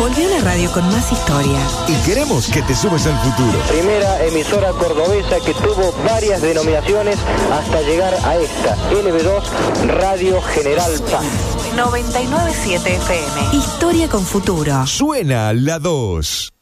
Volvió la radio con más historia. Y queremos que te sumes al futuro. Primera emisora cordobesa que tuvo varias denominaciones hasta llegar a esta, LB2 Radio General Paz. 99.7 FM. Historia con futuro. Suena la 2.